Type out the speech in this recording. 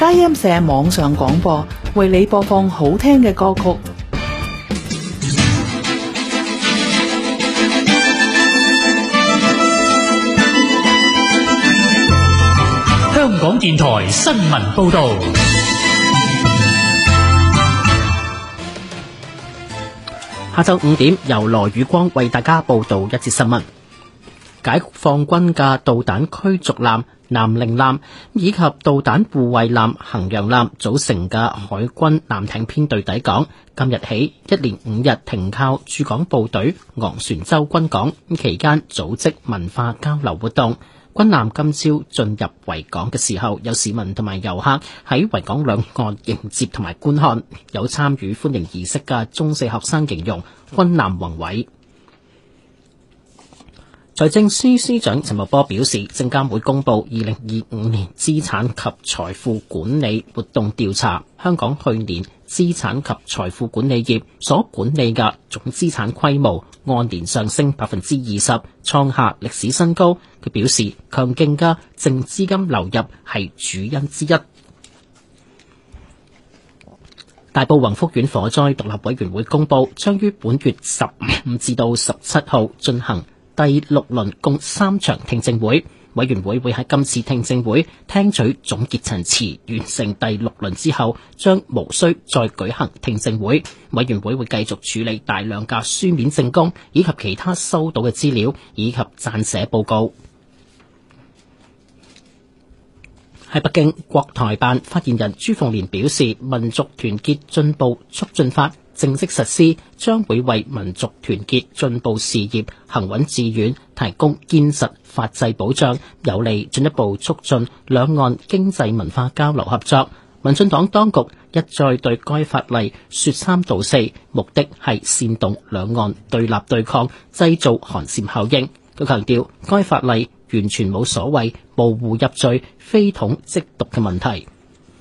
佳音社網上廣播，為你播放好聽嘅歌曲。 香港電台新聞報道。 下晝5點，由羅宇光為大家報道一節新聞。解放軍嘅導彈驅逐艦南寧艦以及導彈護衛艦衡陽艦組成嘅海軍艦艇編隊抵港，今日起一連5日停靠駐港部隊昂船洲軍港，期間組織文化交流活動。軍艦今朝進入維港嘅時候，有市民同埋遊客喺維港兩岸迎接同埋觀看。有參與歡迎儀式嘅中四學生形容軍艦宏偉。財政司司長陳茂波表示，證監會公布2025年資產及財富管理活動調查，香港去年資產及財富管理業所管理嘅總資產規模按年上升20%，創下歷史新高。佢表示，強勁嘅淨資金流入係主因之一。大埔宏福苑火災獨立委員會公布，將於本月15至到17號進行第6輪共3場聽證會。委員會會喺今次聽證會聽取總結陳詞，完成第6輪之後，將無需再舉行聽證會。委員會會繼續處理大量嘅書面證供，以及其他收到嘅資料，以及撰寫報告。喺北京，國台辦發言人朱鳳蓮表示，民族團結進步促進法正式實施，將會為民族團結進步事業行穩致遠提供堅實法制保障，有利進一步促進兩岸經濟文化交流合作。民進黨當局一再對該法例說三道四，目的係煽動兩岸對立對抗，製造寒蟬效應。佢強調，該法例完全冇所謂模糊入罪、非統即獨嘅問題。